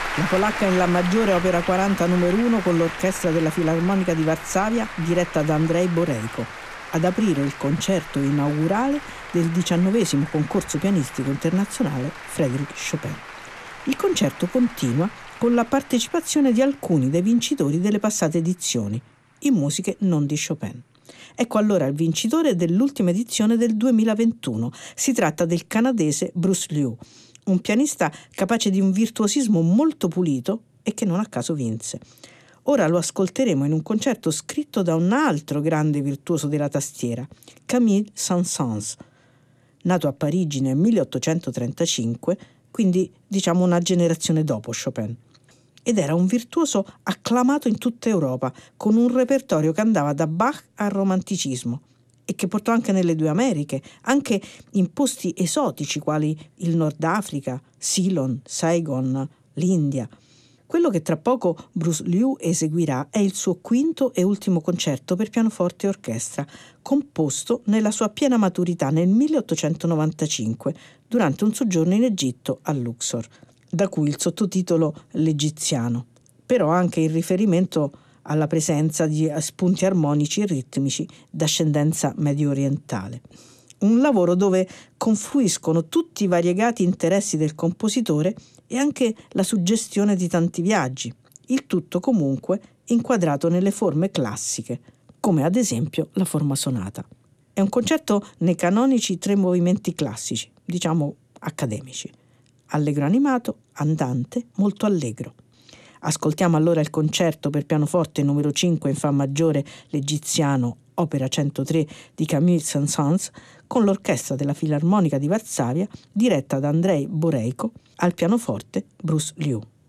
La polacca in La maggiore, opera 40 numero 1 con l'orchestra della Filarmonica di Varsavia diretta da Andrei Boreiko, ad aprire il concerto inaugurale del 19° concorso pianistico internazionale Frédéric Chopin. Il concerto continua con la partecipazione di alcuni dei vincitori delle passate edizioni, in musiche non di Chopin. Ecco allora il vincitore dell'ultima edizione del 2021. Si tratta del canadese Bruce Liu, un pianista capace di un virtuosismo molto pulito e che non a caso vinse. Ora lo ascolteremo in un concerto scritto da un altro grande virtuoso della tastiera, Camille Saint-Saëns, nato a Parigi nel 1835, quindi diciamo una generazione dopo Chopin. Ed era un virtuoso acclamato in tutta Europa, con un repertorio che andava da Bach al romanticismo e che portò anche nelle due Americhe, anche in posti esotici quali il Nord Africa, Ceylon, Saigon, l'India. Quello che tra poco Bruce Liu eseguirà è il suo quinto e ultimo concerto per pianoforte e orchestra, composto nella sua piena maturità nel 1895, durante un soggiorno in Egitto a Luxor, da cui il sottotitolo L'Egiziano, però anche in riferimento alla presenza di spunti armonici e ritmici d'ascendenza medio orientale. Un lavoro dove confluiscono tutti i variegati interessi del compositore e anche la suggestione di tanti viaggi, il tutto comunque inquadrato nelle forme classiche, come ad esempio la forma sonata. È un concerto nei canonici 3 movimenti classici, diciamo accademici: allegro animato, andante, molto allegro. Ascoltiamo allora il concerto per pianoforte numero 5 in fa maggiore, l'Egiziano, opera 103 di Camille Saint-Saëns, con l'orchestra della Filarmonica di Varsavia diretta da Andrei Boreiko, al pianoforte Bruce Liu.